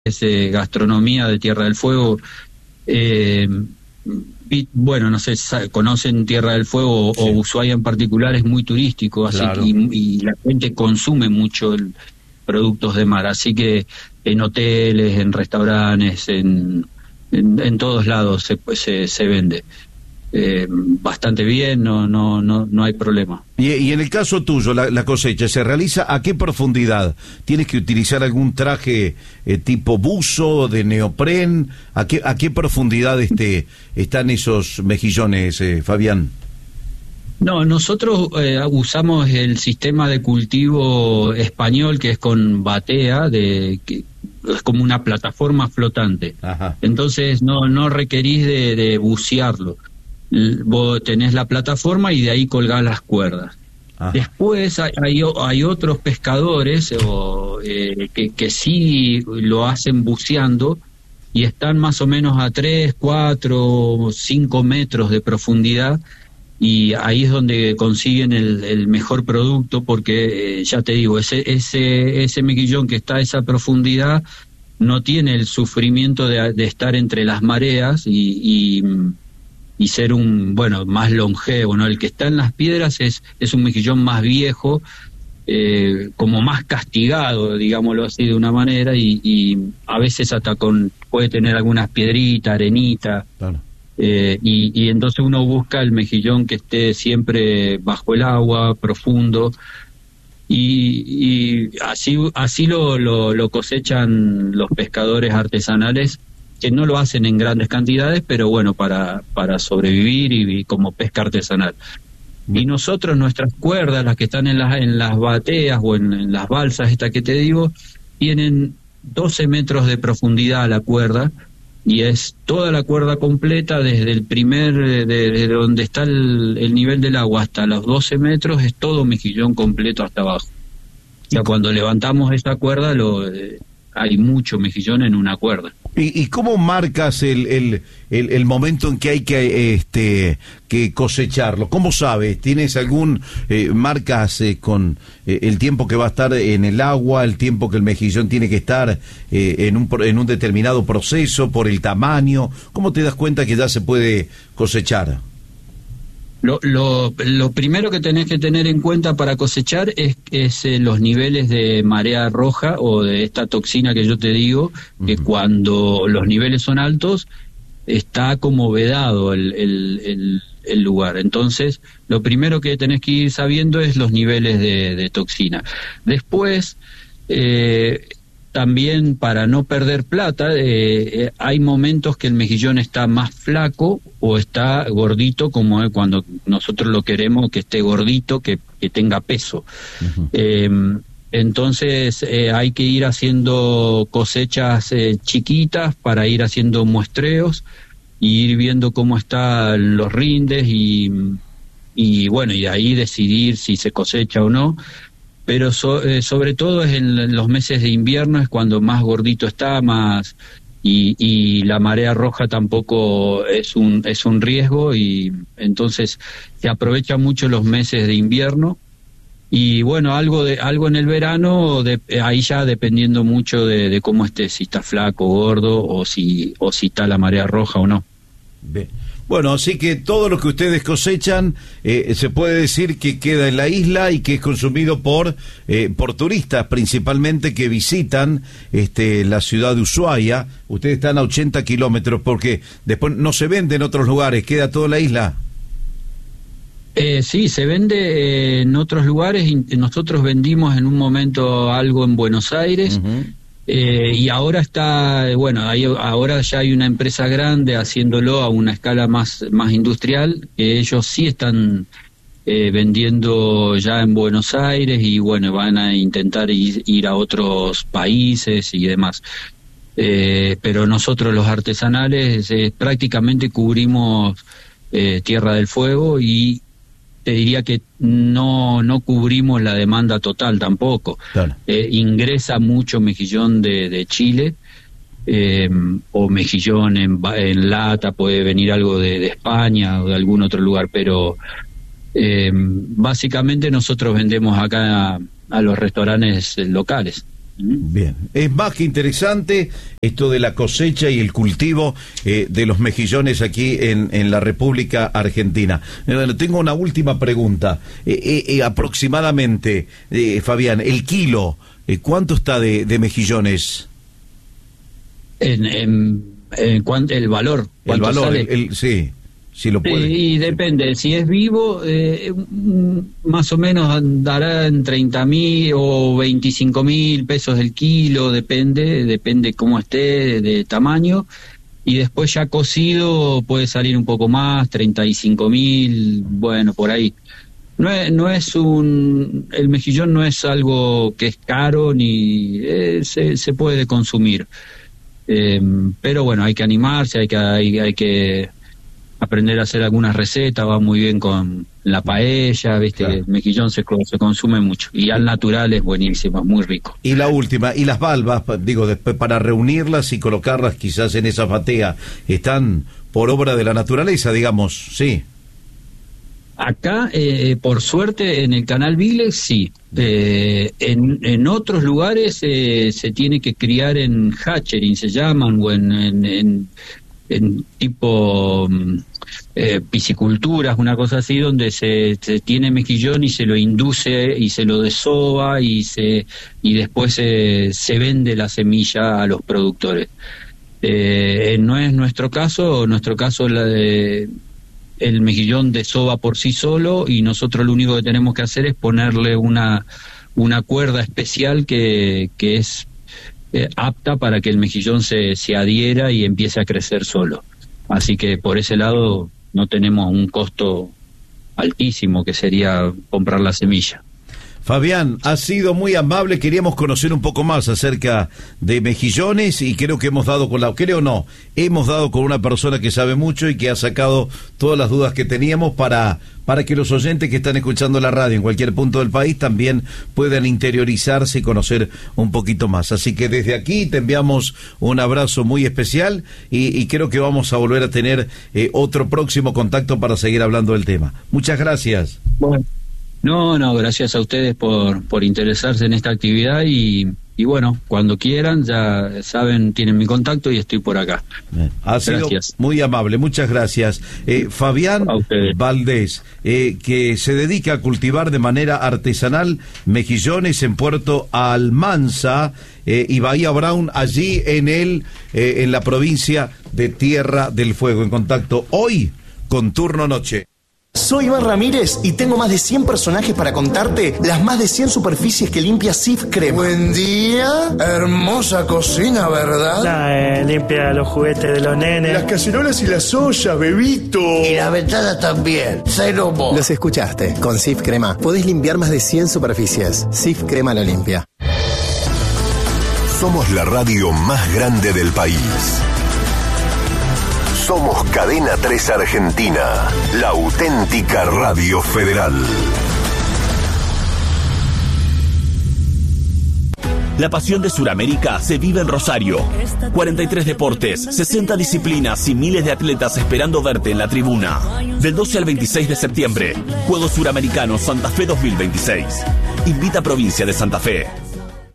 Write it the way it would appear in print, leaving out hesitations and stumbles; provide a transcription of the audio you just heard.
gastronomía de Tierra del Fuego. Bueno, no sé, conocen Tierra del Fuego o Ushuaia en particular, es muy turístico, así claro. y la gente consume mucho productos de mar, así que en hoteles, en restaurantes, en todos lados se vende. Bastante bien, no hay problema. Y en el caso tuyo, la cosecha se realiza ¿a qué profundidad? ¿Tienes que utilizar algún traje tipo buzo, de neopren? ¿A qué profundidad están esos mejillones, Fabián? No, nosotros usamos el sistema de cultivo español, que es con batea, que es como una plataforma flotante. Ajá. Entonces no requerís de bucearlo. Vos tenés la plataforma y de ahí colgás las cuerdas. Ajá. Después hay otros pescadores que sí lo hacen buceando y están más o menos a 3, 4, 5 metros de profundidad, y ahí es donde consiguen el mejor producto, porque ya te digo, ese mejillón que está a esa profundidad no tiene el sufrimiento de estar entre las mareas y ser más longevo, ¿no? El que está en las piedras es un mejillón más viejo, como más castigado, digámoslo así de una manera, y a veces hasta puede tener algunas piedritas, arenita. Claro. Y entonces uno busca el mejillón que esté siempre bajo el agua, profundo, y así lo cosechan los pescadores artesanales, que no lo hacen en grandes cantidades, pero bueno, para sobrevivir y como pesca artesanal. Y nosotros, nuestras cuerdas, las que están en las bateas o en las balsas, esta que te digo, tienen 12 metros de profundidad la cuerda, y es toda la cuerda completa, desde el desde donde está el nivel del agua hasta los 12 metros, es todo mejillón completo hasta abajo. O sea, cuando levantamos esta cuerda, hay mucho mejillón en una cuerda. ¿Y cómo marcas el momento en que hay que cosecharlo? ¿Cómo sabes? ¿Tienes marcas con el tiempo que va a estar en el agua, el tiempo que el mejillón tiene que estar en un determinado proceso, por el tamaño? ¿Cómo te das cuenta que ya se puede cosechar? Lo primero que tenés que tener en cuenta para cosechar es los niveles de marea roja, o de esta toxina que yo te digo, que cuando los niveles son altos está como vedado el lugar. Entonces, lo primero que tenés que ir sabiendo es los niveles de toxina. Después, también, para no perder plata, hay momentos que el mejillón está más flaco o está gordito, como cuando nosotros lo queremos que esté gordito, que tenga peso. Entonces hay que ir haciendo cosechas chiquitas para ir haciendo muestreos y ir viendo cómo están los rindes y bueno, y de ahí decidir si se cosecha o no. Pero sobre todo es en los meses de invierno, es cuando más gordito está, más y la marea roja tampoco es un riesgo, y entonces se aprovecha mucho los meses de invierno. Y bueno, algo en el verano, ahí ya dependiendo mucho de cómo esté, si está flaco, gordo, o si está la marea roja o no. Bien. Bueno, así que todo lo que ustedes cosechan se puede decir que queda en la isla y que es consumido por turistas principalmente, que visitan la ciudad de Ushuaia. Ustedes están a 80 kilómetros, porque después no se vende en otros lugares, queda toda la isla. Sí, se vende en otros lugares, y nosotros vendimos en un momento algo en Buenos Aires. Y ahora ahora ya hay una empresa grande haciéndolo a una escala más industrial, que ellos sí están vendiendo ya en Buenos Aires, y bueno, van a intentar ir a otros países y demás. Pero nosotros, los artesanales, prácticamente cubrimos Tierra del Fuego, y te diría que no cubrimos la demanda total tampoco. Claro. Ingresa mucho mejillón de Chile, o mejillón en lata, puede venir algo de España o de algún otro lugar, pero básicamente nosotros vendemos acá a los restaurantes locales. Bien, es más que interesante esto de la cosecha y el cultivo de los mejillones aquí en la República Argentina. Bueno, tengo una última pregunta. Aproximadamente, Fabián, el kilo, ¿cuánto está de mejillones? El valor. El valor, sí. Si lo puede. Y depende, si es vivo, más o menos andará en 30.000 o 25.000 pesos el kilo, depende cómo esté, de tamaño, y después ya cocido puede salir un poco más, 35.000, bueno, por ahí. El mejillón no es algo que es caro ni se puede consumir, pero bueno, hay que animarse, hay que aprender a hacer algunas recetas, va muy bien con la paella, ¿viste? Claro. El mejillón se consume mucho, y al natural es buenísimo, es muy rico. Y la última, y las valvas, digo, después para reunirlas y colocarlas quizás en esa batea, ¿están por obra de la naturaleza, digamos? Sí. Acá, por suerte, en el canal Viles, sí. En otros lugares se tiene que criar en hatchery, se llaman, o en tipo pisciculturas, una cosa así, donde se tiene mejillón y se lo induce y se lo desova y después se vende la semilla a los productores. No es nuestro caso el mejillón desova por sí solo, y nosotros lo único que tenemos que hacer es ponerle una cuerda especial que es apta para que el mejillón se adhiera y empiece a crecer solo. Así que por ese lado no tenemos un costo altísimo que sería comprar la semilla. Fabián, ha sido muy amable, queríamos conocer un poco más acerca de mejillones y creo que hemos dado con una persona que sabe mucho y que ha sacado todas las dudas que teníamos para que los oyentes que están escuchando la radio en cualquier punto del país también puedan interiorizarse y conocer un poquito más. Así que desde aquí te enviamos un abrazo muy especial y creo que vamos a volver a tener otro próximo contacto para seguir hablando del tema. Muchas gracias. Bueno. No, gracias a ustedes por interesarse en esta actividad y bueno, cuando quieran, ya saben, tienen mi contacto y estoy por acá. Ha sido muy amable, muchas gracias. Fabián Valdés, que se dedica a cultivar de manera artesanal mejillones en Puerto Almanza y Bahía Brown, allí en la provincia de Tierra del Fuego. En contacto hoy con Turno Noche. Soy Iván Ramírez y tengo más de 100 personajes para contarte las más de 100 superficies que limpia Cif Crema. Buen día, hermosa cocina, ¿verdad? Limpia los juguetes de los nenes, las cacerolas y las ollas, bebito. Y la ventana también, cero mo. Los escuchaste, con Cif Crema podés limpiar más de 100 superficies. Cif Crema lo limpia. Somos la radio más grande del país. Somos Cadena 3 Argentina, la auténtica radio federal. La pasión de Sudamérica se vive en Rosario. 43 deportes, 60 disciplinas y miles de atletas esperando verte en la tribuna. Del 12 al 26 de septiembre, Juegos Suramericanos Santa Fe 2026. Invita a Provincia de Santa Fe.